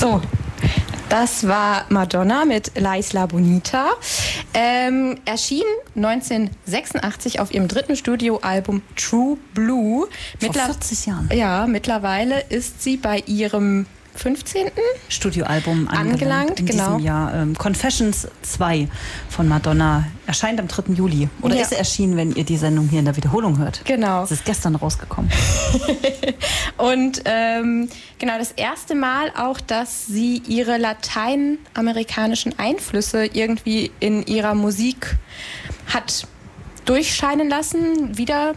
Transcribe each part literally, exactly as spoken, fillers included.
So, das war Madonna mit La Isla Bonita. Ähm, erschien neunzehnhundertsechsundachtzig auf ihrem dritten Studioalbum True Blue. Vor Mittler- vierzig Jahren. Ja, mittlerweile ist sie bei ihrem fünfzehnten Studioalbum angelangt, angelangt in genau. diesem Jahr. Ähm, Confessions zwei von Madonna erscheint am dritten Juli. Oder ja. ist erschienen, wenn ihr die Sendung hier in der Wiederholung hört. Genau. Es ist gestern rausgekommen. Und ähm, genau das erste Mal auch, dass sie ihre lateinamerikanischen Einflüsse irgendwie in ihrer Musik hat durchscheinen lassen, wieder,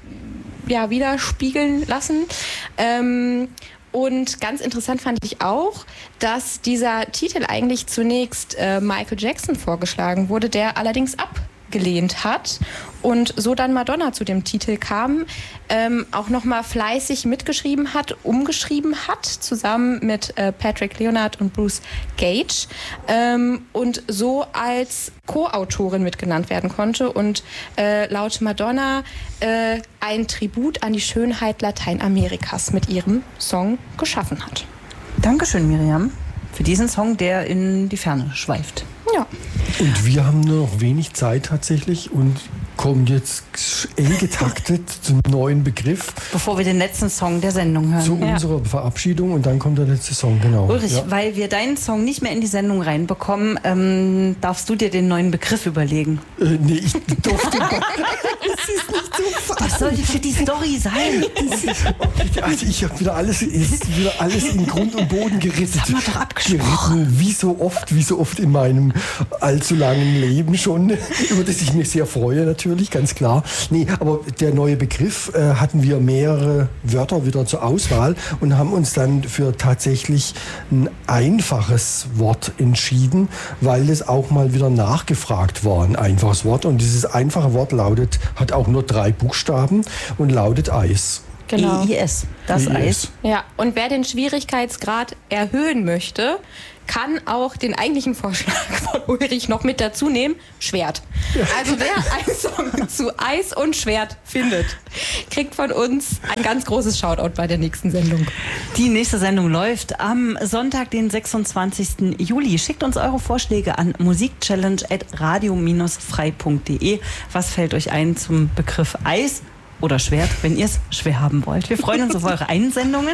ja, widerspiegeln lassen. Ähm, Und ganz interessant fand ich auch, dass dieser Titel eigentlich zunächst äh, Michael Jackson vorgeschlagen wurde, der allerdings abgelehnt hat und so dann Madonna zu dem Titel kam, ähm, auch nochmal fleißig mitgeschrieben hat, umgeschrieben hat, zusammen mit äh, Patrick Leonard und Bruce Gage ähm, und so als Co-Autorin mitgenannt werden konnte und äh, laut Madonna äh, ein Tribut an die Schönheit Lateinamerikas mit ihrem Song geschaffen hat. Dankeschön, Miriam, für diesen Song, der in die Ferne schweift. Ja. Und wir haben nur noch wenig Zeit tatsächlich und kommen jetzt eng getaktet zum neuen Begriff. Bevor wir den letzten Song der Sendung hören. Zu ja. unserer Verabschiedung und dann kommt der letzte Song, genau. Ulrich, ja. weil wir deinen Song nicht mehr in die Sendung reinbekommen, ähm, darfst du dir den neuen Begriff überlegen. Äh, nee, ich durfte gar Das ist nicht so fassen. Das sollte für die Story sein. Also ich habe wieder alles, ist wieder alles in Grund und Boden gerittet. Das haben wir doch abgesprochen. Geritten, wie so oft, wie so oft in meinem allzu langen Leben schon, über das ich mich sehr freue natürlich, ganz klar. Nee, aber der neue Begriff äh, hatten wir mehrere Wörter wieder zur Auswahl und haben uns dann für tatsächlich ein einfaches Wort entschieden, weil es auch mal wieder nachgefragt war, ein einfaches Wort. Und dieses einfache Wort lautet, hat auch nur drei Buchstaben und lautet Eis. Genau. E I S, das E I S. Eis. Ja, und wer den Schwierigkeitsgrad erhöhen möchte, kann auch den eigentlichen Vorschlag von Ulrich noch mit dazu nehmen, Schwert. Also wer einen Song zu Eis und Schwert findet, kriegt von uns ein ganz großes Shoutout bei der nächsten Sendung. Die nächste Sendung läuft am Sonntag, den sechsundzwanzigsten Juli. Schickt uns eure Vorschläge an musikchallenge at radio frei punkt de. Was fällt euch ein zum Begriff Eis oder Schwert, wenn ihr es schwer haben wollt? Wir freuen uns auf eure Einsendungen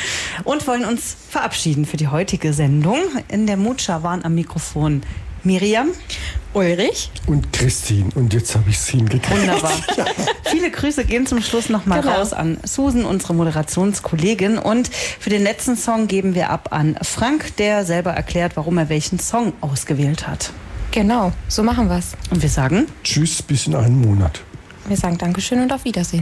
und wollen uns verabschieden für die heutige Sendung. In der Mutscha waren am Mikrofon Miriam, Ulrich und Christine. Und jetzt habe ich es hingekriegt. Wunderbar. Viele Grüße gehen zum Schluss nochmal genau. raus an Susan, unsere Moderationskollegin. Und für den letzten Song geben wir ab an Frank, der selber erklärt, warum er welchen Song ausgewählt hat. Genau, so machen wir's. Und wir sagen Tschüss, bis in einem Monat. Wir sagen Dankeschön und auf Wiedersehen.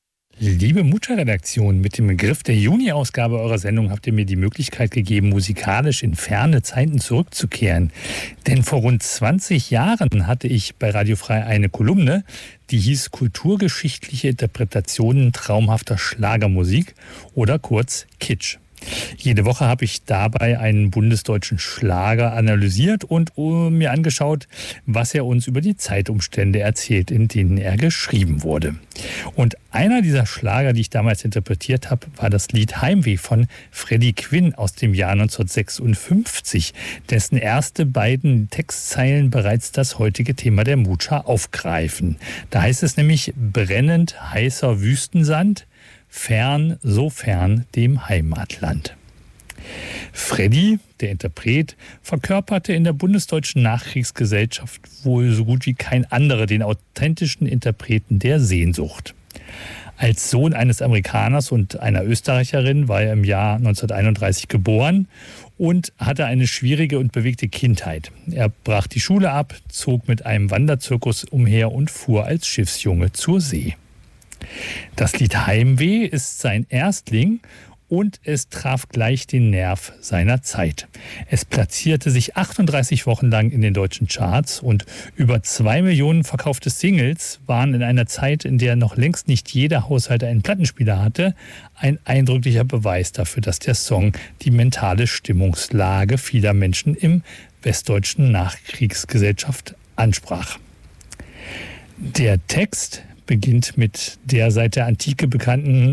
Liebe Mutscha-Redaktion, mit dem Begriff der Juni-Ausgabe eurer Sendung habt ihr mir die Möglichkeit gegeben, musikalisch in ferne Zeiten zurückzukehren. Denn vor rund zwanzig Jahren hatte ich bei Radio Frei eine Kolumne, die hieß Kulturgeschichtliche Interpretationen traumhafter Schlagermusik oder kurz Kitsch. Jede Woche habe ich dabei einen bundesdeutschen Schlager analysiert und uh, mir angeschaut, was er uns über die Zeitumstände erzählt, in denen er geschrieben wurde. Und einer dieser Schlager, die ich damals interpretiert habe, war das Lied Heimweh von Freddie Quinn aus dem Jahr neunzehnhundertsechsundfünfzig, dessen erste beiden Textzeilen bereits das heutige Thema der Mutscha aufgreifen. Da heißt es nämlich: brennend heißer Wüstensand, fern, so fern dem Heimatland. Freddie, der Interpret, verkörperte in der bundesdeutschen Nachkriegsgesellschaft wohl so gut wie kein anderer den authentischen Interpreten der Sehnsucht. Als Sohn eines Amerikaners und einer Österreicherin war er im Jahr neunzehnhunderteinunddreißig geboren und hatte eine schwierige und bewegte Kindheit. Er brach die Schule ab, zog mit einem Wanderzirkus umher und fuhr als Schiffsjunge zur See. Das Lied Heimweh ist sein Erstling und es traf gleich den Nerv seiner Zeit. Es platzierte sich achtunddreißig Wochen lang in den deutschen Charts und über zwei Millionen verkaufte Singles waren in einer Zeit, in der noch längst nicht jeder Haushalt einen Plattenspieler hatte, ein eindrücklicher Beweis dafür, dass der Song die mentale Stimmungslage vieler Menschen im westdeutschen Nachkriegsgesellschaft ansprach. Der Text beginnt mit der seit der Antike bekannten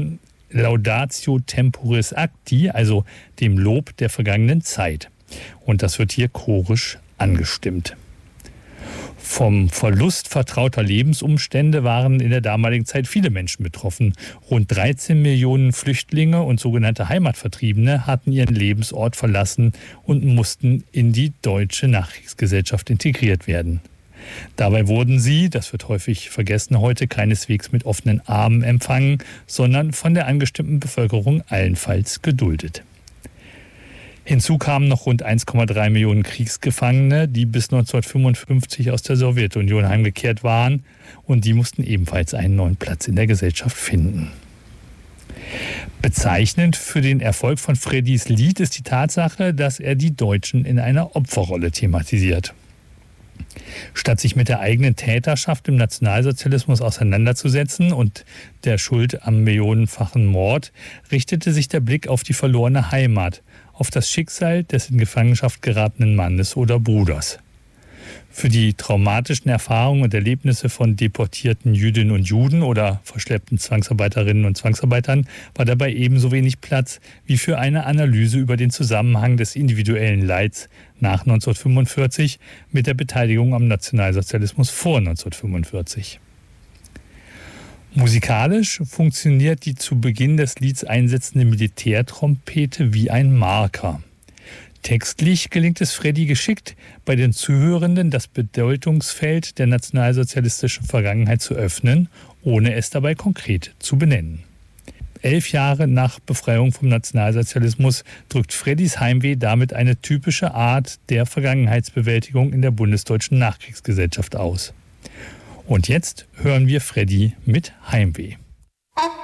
Laudatio Temporis Acti, also dem Lob der vergangenen Zeit. Und das wird hier chorisch angestimmt. Vom Verlust vertrauter Lebensumstände waren in der damaligen Zeit viele Menschen betroffen. Rund dreizehn Millionen Flüchtlinge und sogenannte Heimatvertriebene hatten ihren Lebensort verlassen und mussten in die deutsche Nachkriegsgesellschaft integriert werden. Dabei wurden sie, das wird häufig vergessen heute, keineswegs mit offenen Armen empfangen, sondern von der angestimmten Bevölkerung allenfalls geduldet. Hinzu kamen noch rund eins Komma drei Millionen Kriegsgefangene, die bis neunzehnhundertfünfundfünfzig aus der Sowjetunion heimgekehrt waren, und die mussten ebenfalls einen neuen Platz in der Gesellschaft finden. Bezeichnend für den Erfolg von Freddys Lied ist die Tatsache, dass er die Deutschen in einer Opferrolle thematisiert. Statt sich mit der eigenen Täterschaft im Nationalsozialismus auseinanderzusetzen und der Schuld am millionenfachen Mord, richtete sich der Blick auf die verlorene Heimat, auf das Schicksal des in Gefangenschaft geratenen Mannes oder Bruders. Für die traumatischen Erfahrungen und Erlebnisse von deportierten Jüdinnen und Juden oder verschleppten Zwangsarbeiterinnen und Zwangsarbeitern war dabei ebenso wenig Platz wie für eine Analyse über den Zusammenhang des individuellen Leids nach neunzehnhundertfünfundvierzig mit der Beteiligung am Nationalsozialismus vor neunzehnhundertfünfundvierzig. Musikalisch funktioniert die zu Beginn des Lieds einsetzende Militärtrompete wie ein Marker. Textlich gelingt es Freddy geschickt, bei den Zuhörenden das Bedeutungsfeld der nationalsozialistischen Vergangenheit zu öffnen, ohne es dabei konkret zu benennen. Elf Jahre nach Befreiung vom Nationalsozialismus drückt Freddys Heimweh damit eine typische Art der Vergangenheitsbewältigung in der bundesdeutschen Nachkriegsgesellschaft aus. Und jetzt hören wir Freddy mit Heimweh.